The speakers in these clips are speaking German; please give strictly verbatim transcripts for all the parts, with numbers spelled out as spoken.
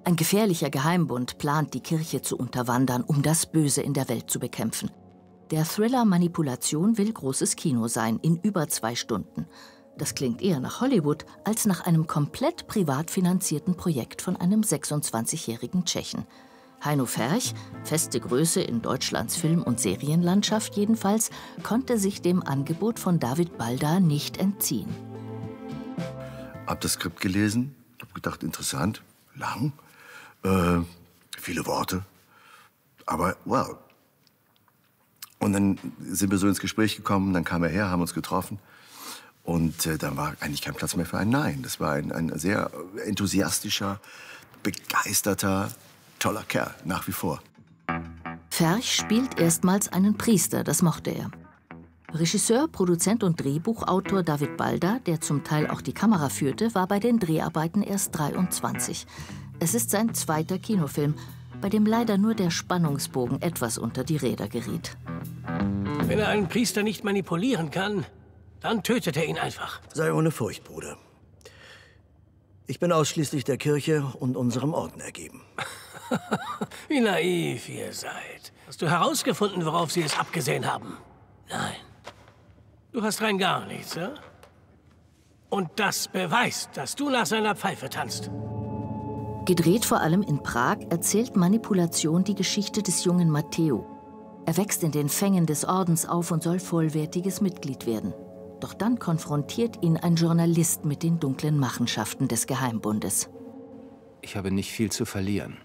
Ein gefährlicher Geheimbund plant, die Kirche zu unterwandern, um das Böse in der Welt zu bekämpfen. Der Thriller Manipulation will großes Kino sein, in über zwei Stunden. Das klingt eher nach Hollywood als nach einem komplett privat finanzierten Projekt von einem sechsundzwanzigjährigen Tschechen. Heino Ferch, feste Größe in Deutschlands Film- und Serienlandschaft jedenfalls, konnte sich dem Angebot von David Balda nicht entziehen. Hab das Skript gelesen, hab gedacht, interessant, lang, äh, viele Worte, aber wow. Und dann sind wir so ins Gespräch gekommen, dann kam er her, haben uns getroffen. Und äh, dann war eigentlich kein Platz mehr für ein Nein. Das war ein, ein sehr enthusiastischer, begeisterter, toller Kerl, nach wie vor. Ferch spielt erstmals einen Priester, das mochte er. Regisseur, Produzent und Drehbuchautor David Balda, der zum Teil auch die Kamera führte, war bei den Dreharbeiten erst dreiundzwanzig. Es ist sein zweiter Kinofilm, bei dem leider nur der Spannungsbogen etwas unter die Räder geriet. Wenn er einen Priester nicht manipulieren kann, dann tötet er ihn einfach. Sei ohne Furcht, Bruder. Ich bin ausschließlich der Kirche und unserem Orden ergeben. Wie naiv ihr seid. Hast du herausgefunden, worauf sie es abgesehen haben? Nein. Du hast rein gar nichts, ja? Und das beweist, dass du nach seiner Pfeife tanzt. Gedreht vor allem in Prag, erzählt Manipulation die Geschichte des jungen Matteo. Er wächst in den Fängen des Ordens auf und soll vollwertiges Mitglied werden. Doch dann konfrontiert ihn ein Journalist mit den dunklen Machenschaften des Geheimbundes. Ich habe nicht viel zu verlieren.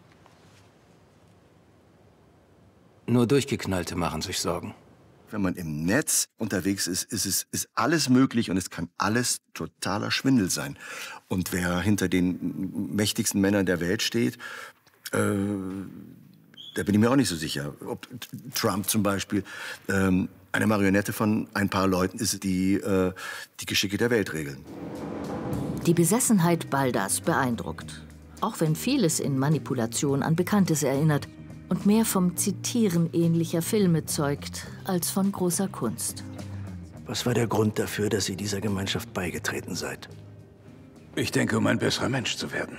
Nur Durchgeknallte machen sich Sorgen. Wenn man im Netz unterwegs ist, ist es ist alles möglich und es kann alles totaler Schwindel sein. Und wer hinter den mächtigsten Männern der Welt steht, äh, da bin ich mir auch nicht so sicher. Ob Trump zum Beispiel ähm, eine Marionette von ein paar Leuten ist, die äh, die Geschicke der Welt regeln. Die Besessenheit Baldas beeindruckt. Auch wenn vieles in Manipulation an Bekanntes erinnert und mehr vom Zitieren ähnlicher Filme zeugt, als von großer Kunst. Was war der Grund dafür, dass Sie dieser Gemeinschaft beigetreten seid? Ich denke, um ein besserer Mensch zu werden.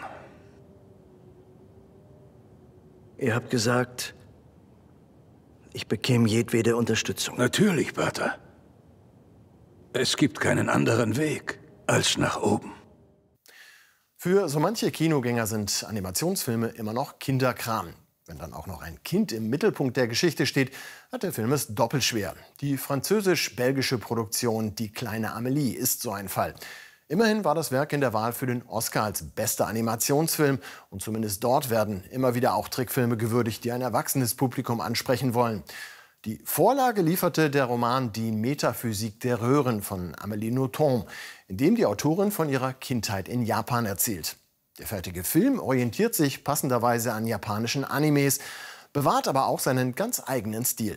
Ihr habt gesagt, ich bekäme jedwede Unterstützung. Natürlich, Bertha. Es gibt keinen anderen Weg als nach oben. Für so manche Kinogänger sind Animationsfilme immer noch Kinderkram. Wenn dann auch noch ein Kind im Mittelpunkt der Geschichte steht, hat der Film es doppelt schwer. Die französisch-belgische Produktion Die kleine Amelie ist so ein Fall. Immerhin war das Werk in der Wahl für den Oscar als bester Animationsfilm. Und zumindest dort werden immer wieder auch Trickfilme gewürdigt, die ein erwachsenes Publikum ansprechen wollen. Die Vorlage lieferte der Roman Die Metaphysik der Röhren von Amélie Nothomb, in dem die Autorin von ihrer Kindheit in Japan erzählt. Der fertige Film orientiert sich passenderweise an japanischen Animes, bewahrt aber auch seinen ganz eigenen Stil.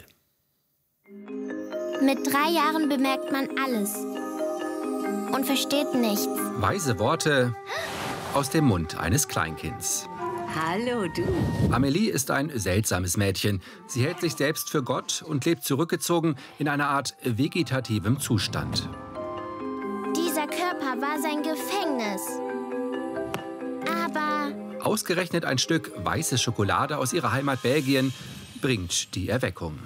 Mit drei Jahren bemerkt man alles und versteht nichts. Weise Worte aus dem Mund eines Kleinkinds. Hallo, du. Amélie ist ein seltsames Mädchen. Sie hält sich selbst für Gott und lebt zurückgezogen in einer Art vegetativem Zustand. Dieser Körper war sein Gefängnis. Aber Ausgerechnet ein Stück weiße Schokolade aus ihrer Heimat Belgien bringt die Erweckung.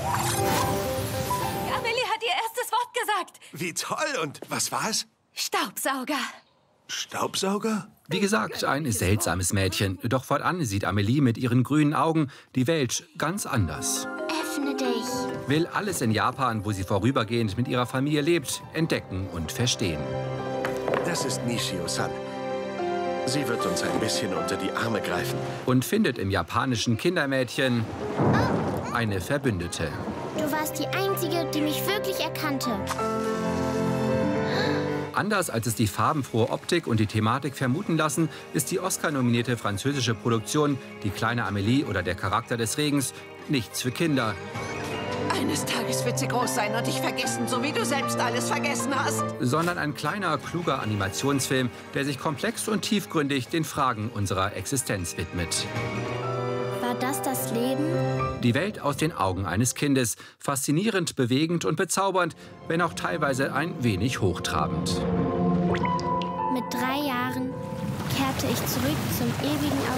Amélie hat ihr erstes Wort gesagt. Wie toll! Und was war's? Staubsauger. Staubsauger? Wie gesagt, ein seltsames Mädchen. Doch fortan sieht Amélie mit ihren grünen Augen die Welt ganz anders. öffne dich. Will alles in Japan, wo sie vorübergehend mit ihrer Familie lebt, entdecken und verstehen. Das ist Nishio-san. Sie wird uns ein bisschen unter die Arme greifen. Und findet im japanischen Kindermädchen eine Verbündete. Du warst die Einzige, die mich wirklich erkannte. Anders als es die farbenfrohe Optik und die Thematik vermuten lassen, ist die Oscar-nominierte französische Produktion Die kleine Amélie oder Der Charakter des Regens nichts für Kinder. Eines Tages wird sie groß sein und dich vergessen, so wie du selbst alles vergessen hast. Sondern ein kleiner, kluger Animationsfilm, der sich komplex und tiefgründig den Fragen unserer Existenz widmet. War das das Leben? Die Welt aus den Augen eines Kindes. Faszinierend, bewegend und bezaubernd, wenn auch teilweise ein wenig hochtrabend. Mit drei Jahren kehrte ich zurück zum ewigen